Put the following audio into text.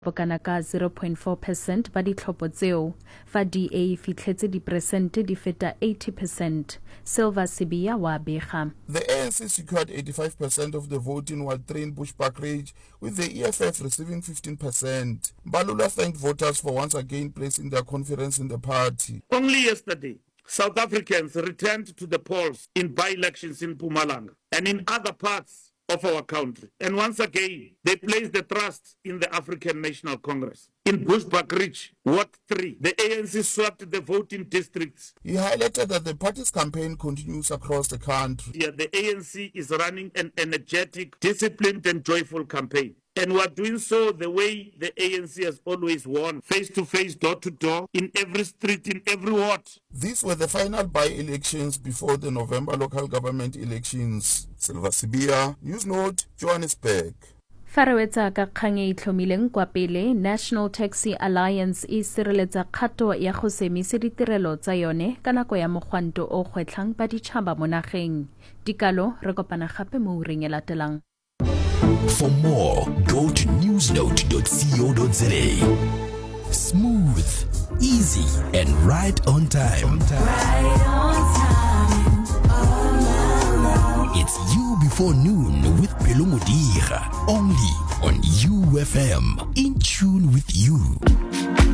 bokana ka 0.4% ba ditlhopho tseo fa DA fitlhetse diperesente di feta 80%. Silva Sibiya wa bega. The ANC secured 85% of the vote in Ward 3 in Bushbuckridge, with the EFF receiving 15%. Balula thanked voters for once again placing their confidence in the party. Only yesterday, South Africans returned to the polls in by-elections in Mpumalanga and in other parts of our country. And once again, they placed the trust in the African National Congress. In Bushbuckridge, Ward 3, the ANC swept the voting districts. He highlighted that the party's campaign continues across the country. Yeah, the ANC is running an energetic, disciplined and joyful campaign. And we are doing so the way the ANC has always won, face-to-face, door-to-door, in every street, in every ward. These were the final by-elections before the November local government elections. Silva Sibiya, Newsnote, Johannesburg. Farawetsa ka kgang e itlhomileng kwa pele, National Taxi Alliance e sireletsa kgato ya go semisa ditirelo tsa yone ka nako ya mogwanto o gwetlhang ba ditšhaba mo nageng. Dikalo re kopana gape mo ureng e latelang. For more, go to newsnote.co.za. Smooth, easy, and right on time. Right on time. Oh, it's You Before Noon with Pelo Modiga, only on UFM. In tune with you.